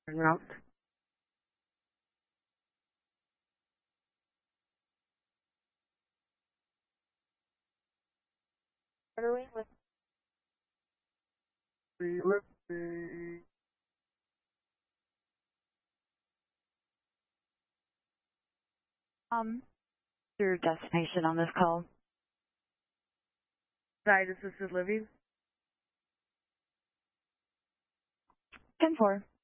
route. Lifting. Your destination on this call? Side assisted living. 10-4.